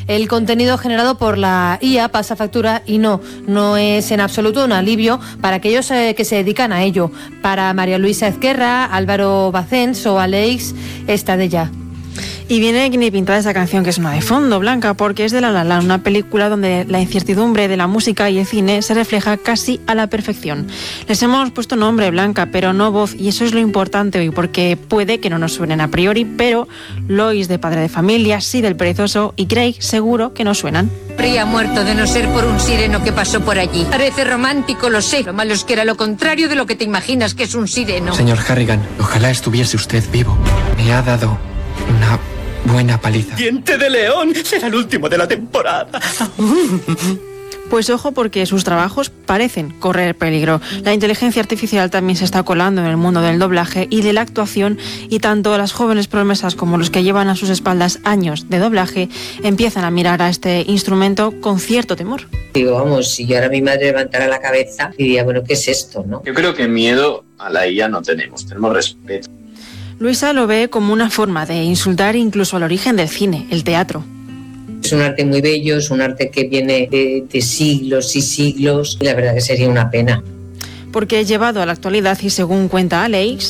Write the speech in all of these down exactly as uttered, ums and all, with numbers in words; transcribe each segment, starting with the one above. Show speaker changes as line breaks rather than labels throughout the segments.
El contenido generado por la I A pasa factura y no, no es en absoluto un alivio para aquellos eh, que se dedican a ello. Para María Luisa Ezquerra, Álvaro Bacens o Aleix Estadella.
Y viene ni pintada esa canción que es una de fondo, Blanca, porque es de La La Land, una película donde la incertidumbre de la música y el cine se refleja casi a la perfección. Les hemos puesto nombre, Blanca, pero no voz, y eso es lo importante hoy, porque puede que no nos suenen a priori, pero Lois de Padre de Familia, sí del Perezoso, y Craig seguro que nos suenan.
Habría muerto de no ser por un sireno que pasó por allí. Parece romántico, lo sé. Lo malo es que era lo contrario de lo que te imaginas que es un sireno.
Señor Harrigan, ojalá estuviese usted vivo. Me ha dado una buena paliza.
¡Diente de león! Será el último de la temporada.
Pues ojo, porque sus trabajos parecen correr peligro. La inteligencia artificial también se está colando en el mundo del doblaje y de la actuación, y tanto las jóvenes promesas como los que llevan a sus espaldas años de doblaje empiezan a mirar a este instrumento con cierto temor.
Digo, vamos, si yo ahora mi madre levantara la cabeza y diría, bueno, ¿qué es esto, no?
Yo creo que miedo a la I A no tenemos, tenemos respeto.
Luisa lo ve como una forma de insultar incluso al origen del cine, el teatro.
Es un arte muy bello, es un arte que viene de, de siglos y siglos, y la verdad que sería una pena.
Porque llevado a la actualidad, y según cuenta Alex,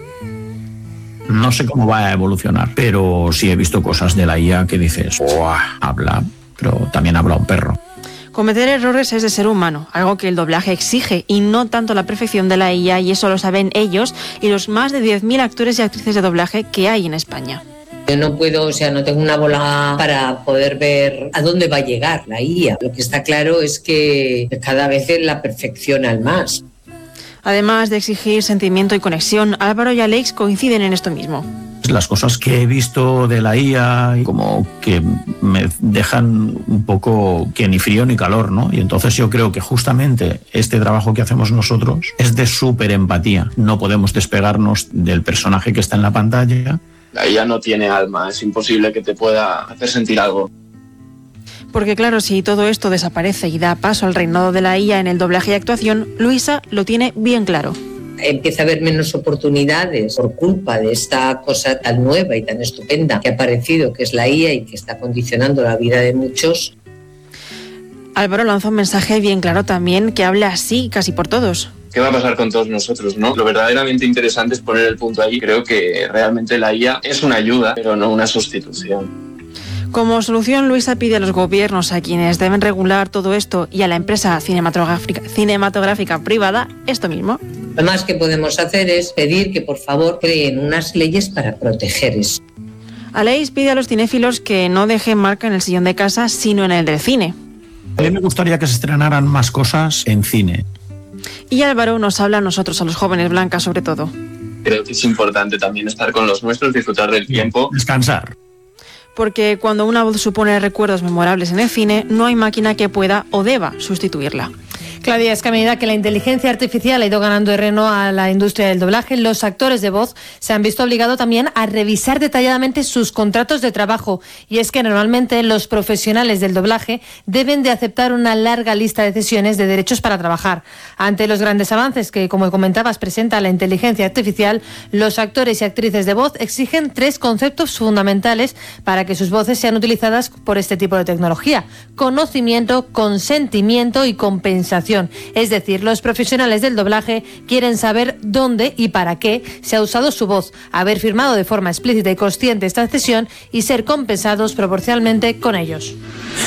no sé cómo va a evolucionar, pero sí he visto cosas de la I A que dices, ¡guau! Habla, pero también habla un perro.
Cometer errores es de ser humano, algo que el doblaje exige, y no tanto la perfección de la I A, y eso lo saben ellos y los más de diez mil actores y actrices de doblaje que hay en España.
Yo no puedo, o sea, no tengo una bola para poder ver a dónde va a llegar la I A. Lo que está claro es que cada vez la perfecciona al más.
Además de exigir sentimiento y conexión, Álvaro y Alex coinciden en esto mismo.
Las cosas que he visto de la I A como que me dejan un poco que ni frío ni calor, ¿no? Y entonces yo creo que justamente este trabajo que hacemos nosotros es de súper empatía. No podemos despegarnos del personaje que está en la pantalla.
La I A no tiene alma, es imposible que te pueda hacer sentir algo.
Porque claro, si todo esto desaparece y da paso al reinado de la I A en el doblaje y actuación, Luisa lo tiene bien claro.
Empieza a haber menos oportunidades por culpa de esta cosa tan nueva y tan estupenda que ha aparecido, que es la I A, y que está condicionando la vida de muchos.
Álvaro lanza un mensaje bien claro también, que habla así casi por todos.
¿Qué va a pasar con todos nosotros, no? Lo verdaderamente interesante es poner el punto ahí. Creo que realmente la I A es una ayuda, pero no una sustitución.
Como solución, Luisa pide a los gobiernos, a quienes deben regular todo esto, y a la empresa cinematográfica, cinematográfica privada, esto mismo.
Lo más que podemos hacer es pedir que por favor creen unas leyes para proteger eso.
Aleix pide a los cinéfilos que no dejen marca en el sillón de casa, sino en el del cine.
A mí me gustaría que se estrenaran más cosas en cine.
Y Álvaro nos habla a nosotros, a los jóvenes, Blanca, sobre todo.
Creo que es importante también estar con los nuestros, disfrutar del tiempo.
Descansar.
Porque cuando una voz supone recuerdos memorables en el cine, no hay máquina que pueda o deba sustituirla.
Claudia, es que a medida que la inteligencia artificial ha ido ganando terreno a la industria del doblaje, los actores de voz se han visto obligados también a revisar detalladamente sus contratos de trabajo. Y es que normalmente los profesionales del doblaje deben de aceptar una larga lista de cesiones de derechos para trabajar. Ante los grandes avances que, como comentabas, presenta la inteligencia artificial, los actores y actrices de voz exigen tres conceptos fundamentales para que sus voces sean utilizadas por este tipo de tecnología: conocimiento, consentimiento y compensación. Es decir, los profesionales del doblaje quieren saber dónde y para qué se ha usado su voz, haber firmado de forma explícita y consciente esta cesión y ser compensados proporcionalmente con ellos.